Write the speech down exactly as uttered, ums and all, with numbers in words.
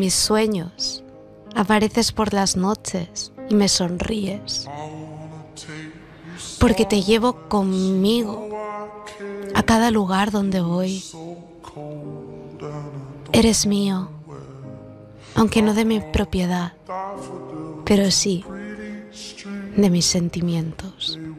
mis sueños apareces por las noches y me sonríes, porque te llevo conmigo a cada lugar donde voy. Eres mío, aunque no de mi propiedad, pero sí de mis sentimientos.